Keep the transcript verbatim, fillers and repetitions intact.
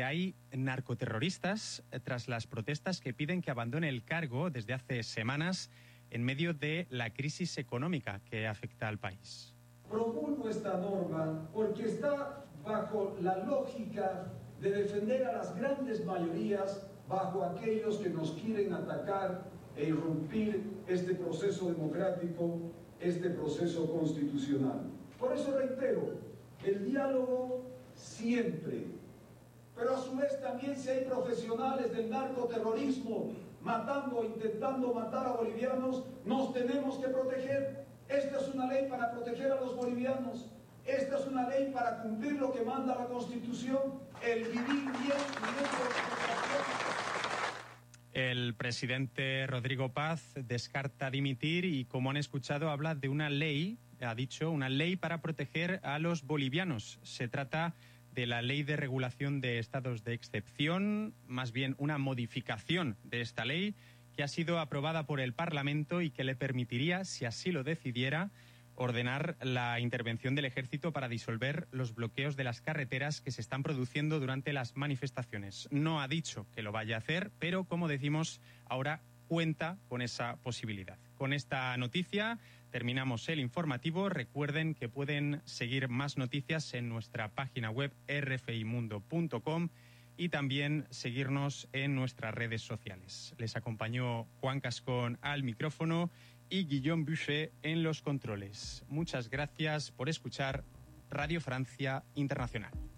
Hay narcoterroristas tras las protestas que piden que abandone el cargo desde hace semanas en medio de la crisis económica que afecta al país. Promulgo esta norma porque está bajo la lógica de defender a las grandes mayorías bajo aquellos que nos quieren atacar e irrumpir este proceso democrático, este proceso constitucional. Por eso reitero, el diálogo siempre, pero a su vez también si hay profesionales del narcoterrorismo matando o intentando matar a bolivianos, nos tenemos que proteger. Esta es una ley para proteger a los bolivianos. Esta es una ley para cumplir lo que manda la Constitución, el vivir bien y dentro de la El presidente Rodrigo Paz descarta dimitir y, como han escuchado, habla de una ley, ha dicho, una ley para proteger a los bolivianos. Se trata de la Ley de Regulación de Estados de Excepción, más bien una modificación de esta ley que ha sido aprobada por el Parlamento y que le permitiría, si así lo decidiera, ordenar la intervención del Ejército para disolver los bloqueos de las carreteras que se están produciendo durante las manifestaciones. No ha dicho que lo vaya a hacer, pero, como decimos, ahora cuenta con esa posibilidad. Con esta noticia terminamos el informativo. Recuerden que pueden seguir más noticias en nuestra página web erre efe i mundo punto com y también seguirnos en nuestras redes sociales. Les acompañó Juan Cascón al micrófono y Guillaume Boucher en los controles. Muchas gracias por escuchar Radio Francia Internacional.